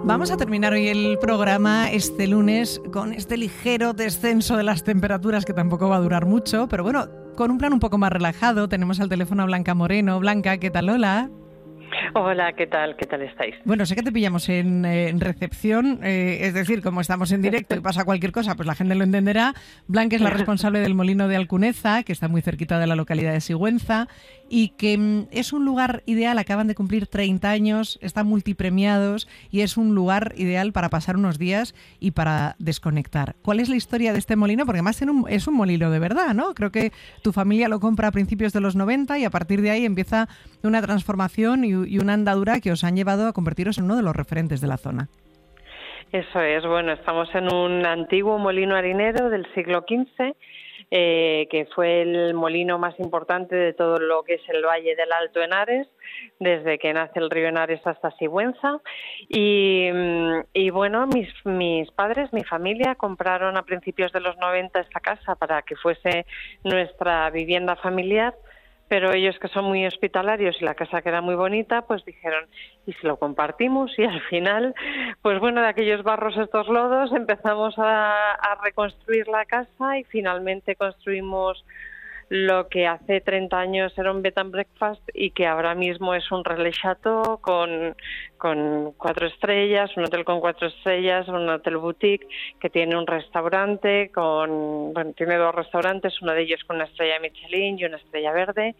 Vamos a terminar hoy el programa este lunes con este ligero descenso de las temperaturas que tampoco va a durar mucho, pero bueno, con un plan un poco más relajado. Tenemos al teléfono a Blanca Moreno. Blanca, ¿qué tal? Hola. Hola, ¿qué tal? ¿Qué tal estáis? Bueno, sé que te pillamos en recepción, es decir, como estamos en directo y pasa cualquier cosa, pues la gente lo entenderá. Blanca es la responsable del Molino de Alcuneza, que está muy cerquita de la localidad de Sigüenza, y que es un lugar ideal. Acaban de cumplir 30 años, están multipremiados y es un lugar ideal para pasar unos días y para desconectar. ¿Cuál es la historia de este molino? Porque además es un molino de verdad, ¿no? Creo que tu familia lo compra a principios de los 90 y a partir de ahí empieza una transformación y una andadura que os han llevado a convertiros en uno de los referentes de la zona. Eso es, bueno, estamos en un antiguo molino harinero del siglo XV, que fue el molino más importante de todo lo que es el Valle del Alto Henares, desde que nace el río Henares hasta Sigüenza. Y bueno, mis padres, mi familia, compraron a principios de los 90 esta casa para que fuese nuestra vivienda familiar. Pero ellos, que son muy hospitalarios y la casa que era muy bonita, pues dijeron, ¿y si lo compartimos? Y al final, pues bueno, de aquellos barros, estos lodos, empezamos a reconstruir la casa y finalmente construimos lo que hace 30 años era un bed and breakfast y que ahora mismo es un relais chateau con 4 estrellas, un hotel con 4 estrellas, un hotel boutique que tiene un restaurante, tiene 2 restaurantes, uno de ellos con una estrella Michelin y una estrella verde.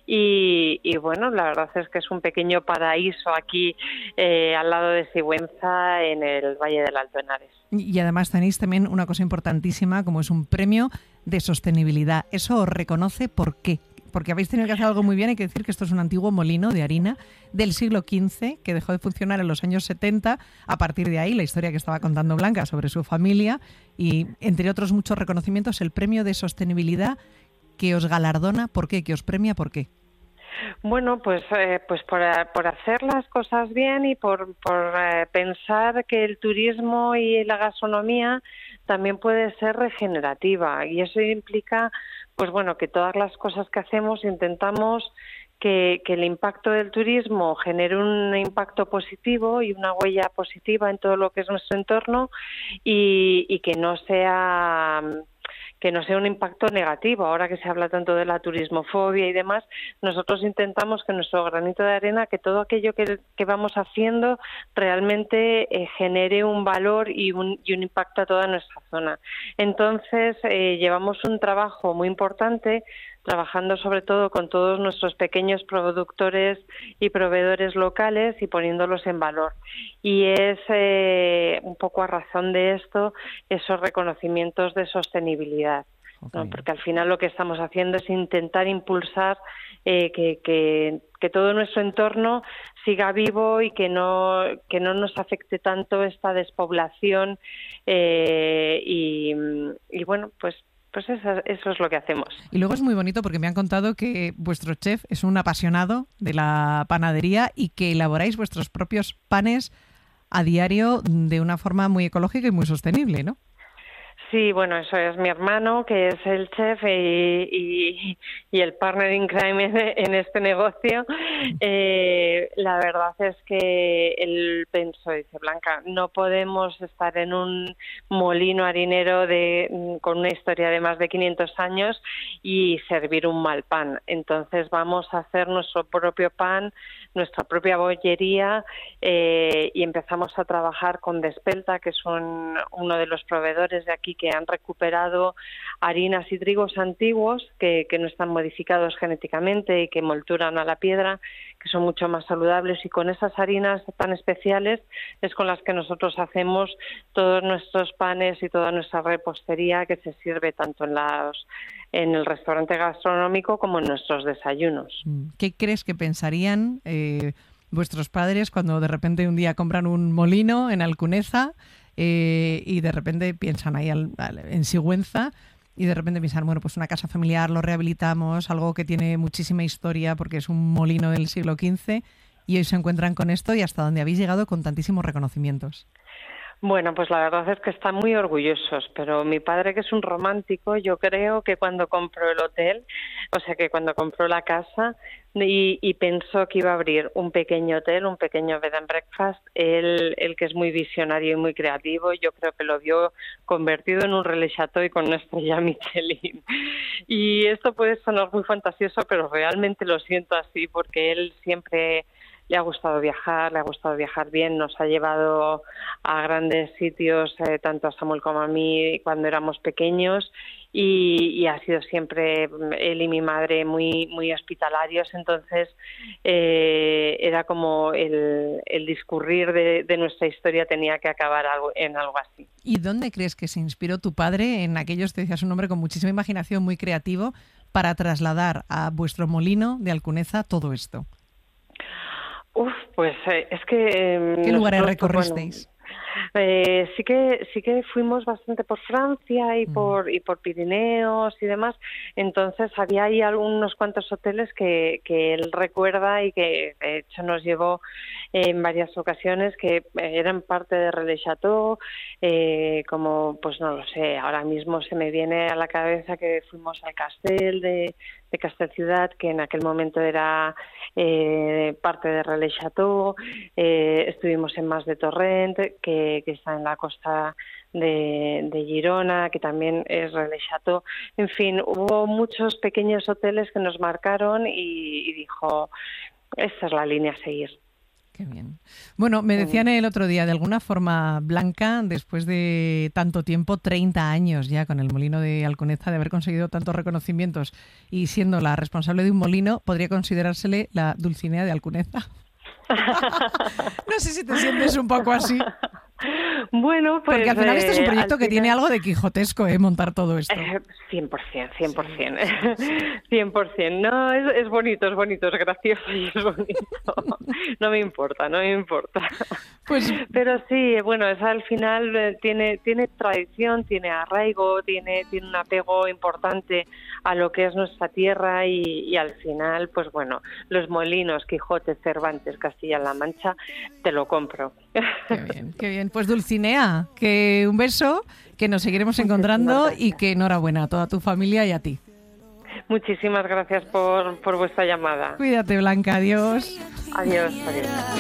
Y bueno, la verdad es que es un pequeño paraíso aquí al lado de Sigüenza, en el Valle del Alto Henares. Y además tenéis también una cosa importantísima, como es un premio de sostenibilidad. ¿Eso os reconoce por qué? Porque habéis tenido que hacer algo muy bien. Hay que decir que esto es un antiguo molino de harina del siglo XV que dejó de funcionar en los años 70. A partir de ahí, la historia que estaba contando Blanca sobre su familia y, entre otros muchos reconocimientos, el premio de sostenibilidad que os galardona. ¿Por qué? ¿Que os premia? ¿Por qué? Bueno, pues por hacer las cosas bien y por pensar que el turismo y la gastronomía también puede ser regenerativa, y eso implica, pues bueno, que todas las cosas que hacemos intentamos que el impacto del turismo genere un impacto positivo y una huella positiva en todo lo que es nuestro entorno y que no sea un impacto negativo. Ahora que se habla tanto de la turismofobia y demás, nosotros intentamos que nuestro granito de arena, que todo aquello que vamos haciendo realmente genere un valor y un impacto a toda nuestra zona. Entonces, llevamos un trabajo muy importante trabajando sobre todo con todos nuestros pequeños productores y proveedores locales y poniéndolos en valor. Y es un poco a razón de esto esos reconocimientos de sostenibilidad, ¿no? Porque al final lo que estamos haciendo es intentar impulsar que todo nuestro entorno siga vivo y que no nos afecte tanto esta despoblación y bueno, pues eso es lo que hacemos. Y luego es muy bonito porque me han contado que vuestro chef es un apasionado de la panadería y que elaboráis vuestros propios panes a diario de una forma muy ecológica y muy sostenible, ¿no? Sí, bueno, eso es mi hermano, que es el chef y el partner in crime en este negocio. La verdad es que él pensó, dice, Blanca, no podemos estar en un molino harinero con una historia de más de 500 años y servir un mal pan. Entonces vamos a hacer nuestro propio pan, nuestra propia bollería, y empezamos a trabajar con Despelta, que son uno de los proveedores de aquí que han recuperado harinas y trigos antiguos que no están modificados genéticamente y que molturan a la piedra, que son mucho más saludables, y con esas harinas tan especiales es con las que nosotros hacemos todos nuestros panes y toda nuestra repostería, que se sirve tanto en el restaurante gastronómico como en nuestros desayunos. ¿Qué crees que pensarían vuestros padres cuando de repente un día compran un molino en Alcuneza y de repente piensan ahí en Sigüenza y de repente piensan, bueno, pues una casa familiar, lo rehabilitamos, algo que tiene muchísima historia porque es un molino del siglo XV, y hoy se encuentran con esto y hasta dónde habéis llegado con tantísimos reconocimientos? Bueno, pues la verdad es que están muy orgullosos, pero mi padre, que es un romántico, yo creo que cuando compró el hotel, o sea, que cuando compró la casa y pensó que iba a abrir un pequeño hotel, un pequeño bed and breakfast, él que es muy visionario y muy creativo, yo creo que lo vio convertido en un relais chateau y con una estrella Michelin. Y esto puede sonar muy fantasioso, pero realmente lo siento así, porque él siempre le ha gustado viajar bien, nos ha llevado a grandes sitios, tanto a Samuel como a mí, cuando éramos pequeños, y ha sido siempre él y mi madre muy hospitalarios, entonces era como el discurrir de nuestra historia tenía que acabar en algo así. ¿Y dónde crees que se inspiró tu padre en aquellos, te decías un hombre con muchísima imaginación, muy creativo, para trasladar a vuestro molino de Alcuneza todo esto? Pues es que ¿Qué lugares recorristeis? Sí que fuimos bastante por Francia y por Pirineos y demás, entonces había ahí algunos cuantos hoteles que él recuerda y que de hecho nos llevó en varias ocasiones, que eran parte de Relais Chateau, como pues no lo sé, ahora mismo se me viene a la cabeza que fuimos al Castel de Castelciudad, que en aquel momento era parte de Relais Chateau, estuvimos en Mas de Torrent, que está en la costa de Girona, que también es Relais Chateau. En fin, hubo muchos pequeños hoteles que nos marcaron y dijo, esta es la línea a seguir. Qué bien. Bueno, me decían el otro día, de alguna forma, Blanca, después de tanto tiempo, 30 años ya con el molino de Alconeza, de haber conseguido tantos reconocimientos y siendo la responsable de un molino, podría considerársele la Dulcinea de Alconeza. No sé si te sientes un poco así. Bueno, pues... Porque al final este es un proyecto que tiene algo de quijotesco, montar todo esto. 100%. 100%. No, es bonito, es gracioso y es bonito. No me importa. Pues... Pero sí, bueno, es al final tiene tradición, tiene arraigo, tiene un apego importante a lo que es nuestra tierra y al final, pues bueno, los molinos, Quijote, Cervantes, Castilla-La Mancha, te lo compro. Qué bien. Pues Dulcinea, que un beso, que nos seguiremos encontrando y que enhorabuena a toda tu familia y a ti. Muchísimas gracias por vuestra llamada. Cuídate, Blanca, adiós. Adiós.